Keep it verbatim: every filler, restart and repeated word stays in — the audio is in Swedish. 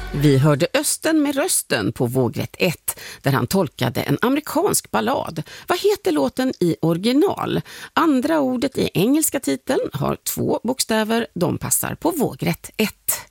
Vi hörde Östen med rösten på vågrätt ett där han tolkade en amerikansk ballad. Vad heter låten i original? Andra ordet i engelska titeln har två bokstäver, de passar på vågrätt ett.